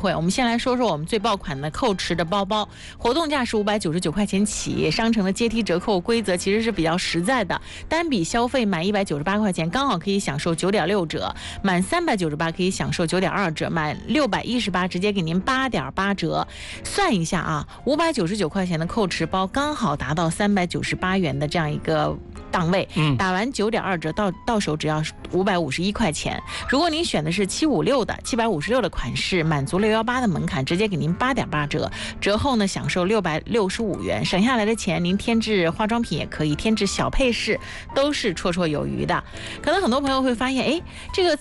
惠。我们先来说说我们最爆款的蔻驰的包包，活动价是599块钱起，商城的阶梯折扣规则其实是比较实在的，单笔消费满198块钱刚好可以享受9.6折，满398可以享受9.2折，满618直接给您8.8折。算一下啊，599块钱的蔻驰包刚好达到398元的这样一个档位，打完9.2折到手只要551块钱。如果您选的是756的款式，满足618的门槛，直接给您8.8折，折后呢享受665元，省下来的钱您添置化妆品也可以，添置小配饰都是绰绰有余的。可能很多朋友会发现，哎，这个